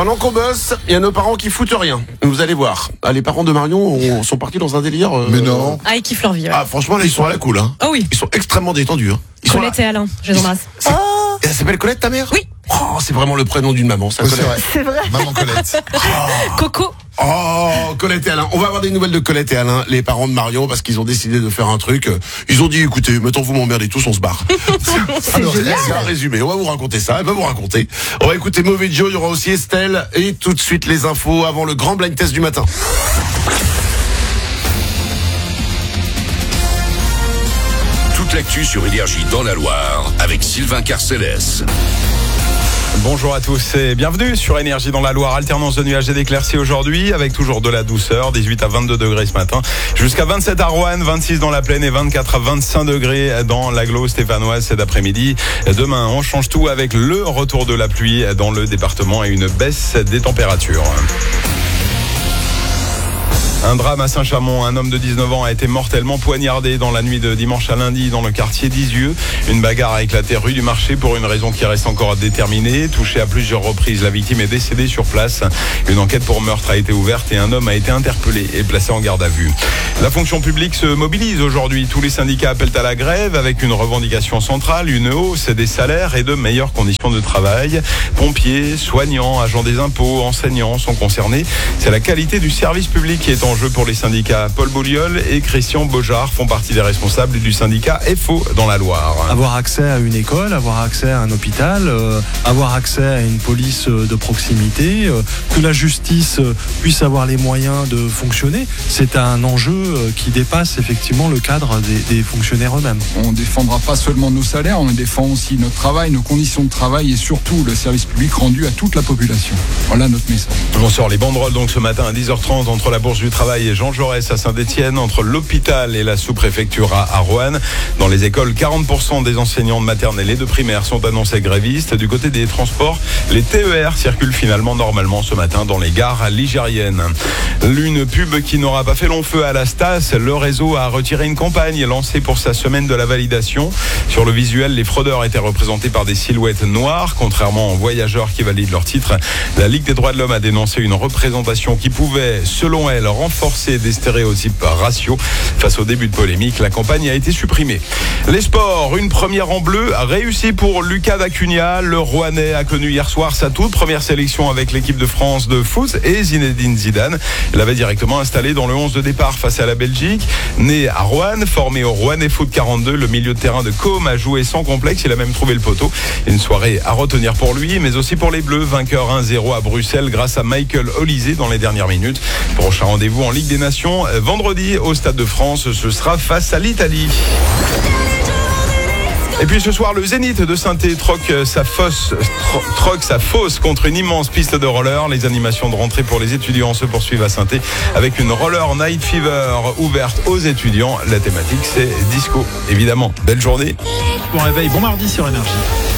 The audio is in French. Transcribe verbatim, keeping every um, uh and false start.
Pendant qu'on bosse, il y a nos parents qui foutent rien. Vous allez voir. Ah, les parents de Marion ont- sont partis dans un délire. Euh, Mais non. Ah, ils kiffent leur vie. Ouais. Ah, franchement, là, ils sont à la cool. Hein. Oh oui. Ils sont extrêmement détendus. Hein. Ils Colette sont et Alain, je les embrasse. là. Et elle s'appelle Colette, ta mère? Oui. Oh, c'est vraiment le prénom d'une maman, ça, Oui, c'est Colette. vrai. C'est vrai. Maman Colette. Coco. Oh, Colette et Alain. On va avoir des nouvelles de Colette et Alain, les parents de Marion, parce qu'ils ont décidé de faire un truc. Ils ont dit, écoutez, mettons vous m'emmerdez tous, on se barre. C'est génial. C'est un résumé. On va vous raconter ça. Elle va vous raconter. On va écouter Mauvais Joe. Il y aura aussi Estelle. Et tout de suite, les infos avant le grand blind test du matin. Toute l'actu sur Énergie dans la Loire avec Sylvain Carcélès. Bonjour à tous et bienvenue sur Énergie dans la Loire. Alternance de nuages et d'éclaircies aujourd'hui avec toujours de la douceur, dix-huit à vingt-deux degrés ce matin, jusqu'à vingt-sept à Roanne, vingt-six dans la Plaine et vingt-quatre à vingt-cinq degrés dans l'agglo stéphanoise cet après-midi. Demain, on change tout avec le retour de la pluie dans le département et une baisse des températures. Un drame à Saint-Chamond. Un homme de dix-neuf ans a été mortellement poignardé dans la nuit de dimanche à lundi dans le quartier d'Izieux. Une bagarre a éclaté rue du Marché pour une raison qui reste encore déterminée. Touché à plusieurs reprises, la victime est décédée sur place. Une enquête pour meurtre a été ouverte et un homme a été interpellé et placé en garde à vue. La fonction publique se mobilise aujourd'hui. Tous les syndicats appellent à la grève avec une revendication centrale, une hausse des salaires et de meilleures conditions de travail. Pompiers, soignants, agents des impôts, enseignants sont concernés. C'est la qualité du service public qui est en jeu pour les syndicats. Paul Bouliol et Christian Beaujard font partie des responsables du syndicat F O dans la Loire. Avoir accès à une école, avoir accès à un hôpital, euh, avoir accès à une police de proximité, euh, que la justice puisse avoir les moyens de fonctionner, c'est un enjeu euh, qui dépasse effectivement le cadre des, des fonctionnaires eux-mêmes. On ne défendra pas seulement nos salaires, on défend aussi notre travail, nos conditions de travail et surtout le service public rendu à toute la population. Voilà notre message. On sort les banderoles donc ce matin à dix heures trente entre la Bourse du Travail et Jean Jaurès à Saint-Étienne, entre l'hôpital et la sous-préfecture à, à Roanne. Dans les écoles, quarante pour cent des enseignants de maternelle et de primaire sont annoncés grévistes. Du côté des transports, les T E R circulent finalement normalement ce matin dans les gares ligériennes. L'une pub qui n'aura pas fait long feu à la Stas, le réseau a retiré une campagne lancée pour sa semaine de la validation. Sur le visuel, les fraudeurs étaient représentés par des silhouettes noires, contrairement aux voyageurs qui valident leur titre. La Ligue des droits de l'homme a dénoncé une représentation qui pouvait, selon elle, renforcer des stéréotypes raciaux. Face au début de polémique, la campagne a été supprimée. Les sports, une première en bleu réussie pour Lucas Dacunia. Le Rouennais a connu hier soir sa toute première sélection avec l'équipe de France de foot et Zinedine Zidane l'avait directement installé dans le onze de départ face à la Belgique. Né à Roanne, formé au Rouennais Foot quarante-deux, le milieu de terrain de Côme a joué sans complexe. Il a même trouvé le poteau. Une soirée à retenir pour lui, mais aussi pour les Bleus, vainqueurs un zéro à Bruxelles grâce à Michael Olysée dans les dernières minutes. Prochain rendez-vous en Ligue des Nations vendredi au Stade de France, ce sera face à l'Italie. Et puis ce soir, le Zénith de Saint-Étienne troque sa fosse, tro- troque sa fosse contre une immense piste de roller. Les animations de rentrée pour les étudiants se poursuivent à Saint-Étienne avec une roller night fever ouverte aux étudiants. La thématique, c'est disco. Évidemment, belle journée. Bon réveil, bon mardi sur Énergie.